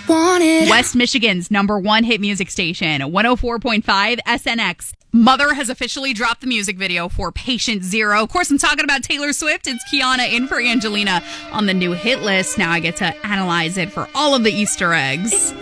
wanted. West Michigan's #1 hit music station, 104.5 SNX. Mother has officially dropped the music video for Patient Zero. Of course, I'm talking about Taylor Swift. It's Kiana in for Angelina on the new hit list. Now I get to analyze it for all of the Easter eggs.